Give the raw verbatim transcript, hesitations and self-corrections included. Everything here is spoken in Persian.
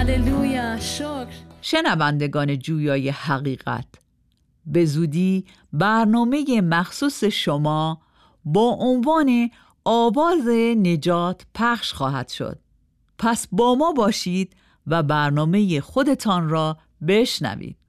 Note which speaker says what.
Speaker 1: هللویا، شکر.
Speaker 2: شنوندگان جویای حقیقت، به زودی برنامه مخصوص شما با عنوان آواز نجات پخش خواهد شد. پس با ما باشید و برنامه خودتان را بشنوید.